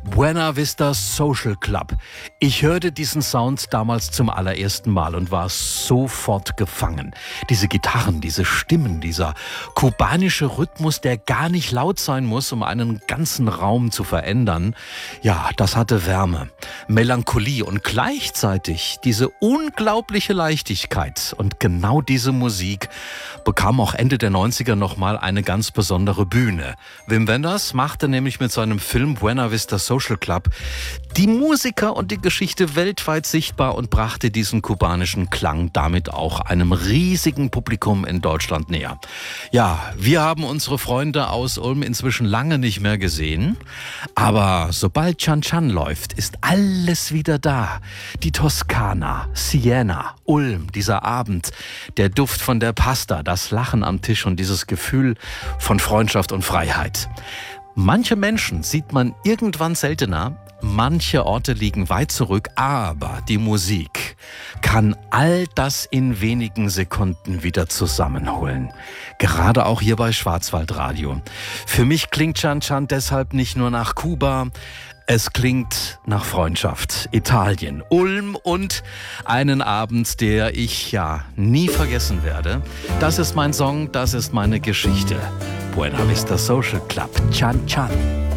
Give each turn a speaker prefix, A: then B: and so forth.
A: Buena Vista Social Club. Ich hörte diesen Sound damals zum allerersten Mal und war sofort gefangen. Diese Gitarren, diese Stimmen, dieser kubanische Rhythmus, der gar nicht laut sein muss, um einen ganzen Raum zu verändern. Ja, das hatte Wärme, Melancholie und gleichzeitig diese unglaubliche Leichtigkeit. Und genau diese Musik bekam auch Ende der 90er nochmal eine ganz besondere Bühne. Wim Wenders machte nämlich mit seinem Film Buena Vista Social Club die Musiker und die Geschichte weltweit sichtbar und brachte diesen kubanischen Klang damit auch einem riesigen Publikum in Deutschland näher. Ja, wir haben unsere Freunde aus Ulm inzwischen lange nicht mehr gesehen, aber sobald Chan Chan läuft, ist alles wieder da. Die Toskana, Siena, Ulm, dieser Abend, der Duft von der Pasta, das Lachen am Tisch und dieses Gefühl von Freundschaft und Freiheit. Manche Menschen sieht man irgendwann seltener, manche Orte liegen weit zurück, aber die Musik kann all das in wenigen Sekunden wieder zusammenholen. Gerade auch hier bei Schwarzwaldradio. Für mich klingt Chan Chan deshalb nicht nur nach Kuba, es klingt nach Freundschaft, Italien, Ulm und einen Abend, der ich ja nie vergessen werde. Das ist mein Song, das ist meine Geschichte. Buena Vista Social Club, Chan Chan.